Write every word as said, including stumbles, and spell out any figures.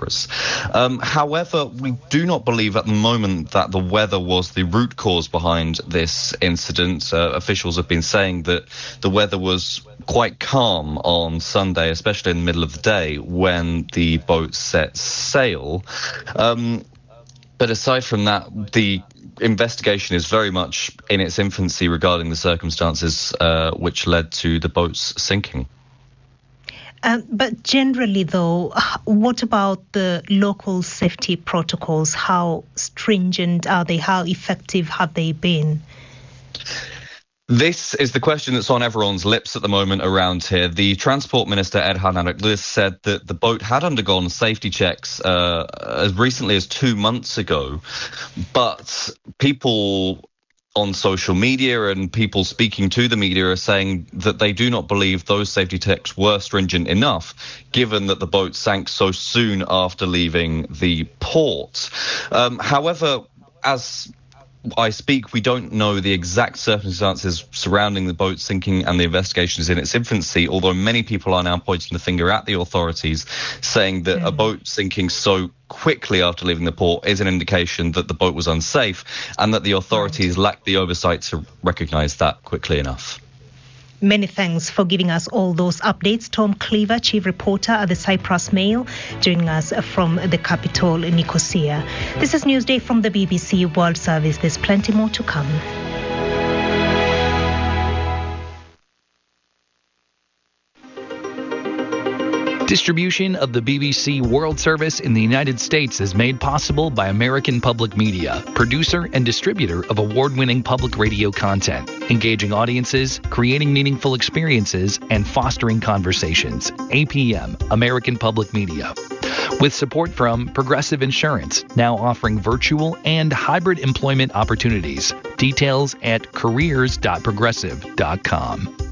dangerous. Um, however, we do not believe at the moment that the weather was the root cause behind this incident. Uh, officials have been saying that the weather was quite calm on Sunday, especially in the middle of the day when the boat set sail. Um, but aside from that, the investigation is very much in its infancy regarding the circumstances uh, which led to the boat's sinking. Um, but generally, though, what about the local safety protocols? How stringent are they? How effective have they been? This is the question that's on everyone's lips at the moment around here. The Transport Minister, Ed Hananaklis, said that the boat had undergone safety checks uh, as recently as two months ago, but people on social media and people speaking to the media are saying that they do not believe those safety checks were stringent enough, given that the boat sank so soon after leaving the port. Um, however, as I speak, we don't know the exact circumstances surrounding the boat sinking, and the investigation is in its infancy, although many people are now pointing the finger at the authorities, saying that mm. a boat sinking so quickly after leaving the port is an indication that the boat was unsafe and that the authorities right. lack the oversight to recognise that quickly enough. Many thanks for giving us all those updates. Tom Cleaver, Chief Reporter at the Cyprus Mail, joining us from the capital, Nicosia. This is Newsday from the B B C World Service. There's plenty more to come. Distribution of the B B C World Service in the United States is made possible by American Public Media, producer and distributor of award-winning public radio content, engaging audiences, creating meaningful experiences, and fostering conversations. A P M, American Public Media. With support from Progressive Insurance, now offering virtual and hybrid employment opportunities. Details at careers dot progressive dot com.